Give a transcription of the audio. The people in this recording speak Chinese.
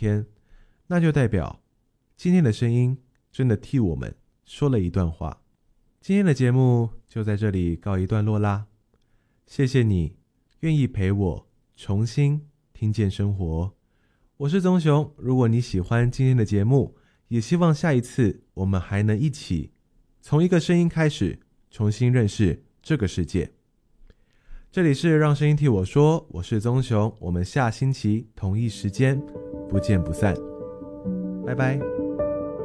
天，那就代表今天的声音真的替我们说了一段话。今天的节目就在这里告一段落啦，谢谢你愿意陪我重新听见生活。我是宗雄，如果你喜欢今天的节目，也希望下一次我们还能一起从一个声音开始，重新认识这个世界。这里是让声音替我说，我是宗雄，我们下星期同一时间不见不散，拜拜。